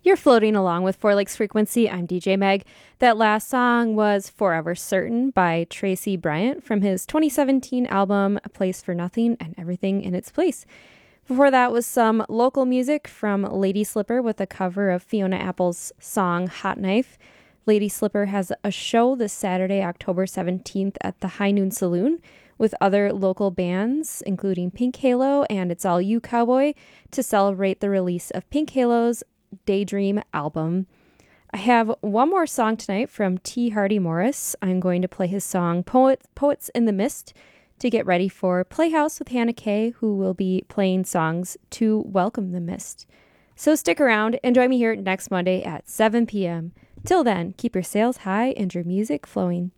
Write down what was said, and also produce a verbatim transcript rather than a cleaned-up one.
You're floating along with Four Lakes Frequency. I'm D J Meg. That last song was Forever Certain by Tracy Bryant from his twenty seventeen album A Place for Nothing and Everything in Its Place. Before that was some local music from Lady Slipper with a cover of Fiona Apple's song Hot Knife. Lady Slipper has a show this Saturday, October seventeenth at the High Noon Saloon with other local bands, including Pink Halo and It's All You Cowboy, to celebrate the release of Pink Halo's Daydream album. I have one more song tonight from T. Hardy Morris. I'm going to play his song Poet, Poets in the Mist to get ready for Playhouse with Hannah Kay, who will be playing songs to welcome the mist. So stick around and join me here next Monday at seven p.m. Till then, keep your sails high and your music flowing.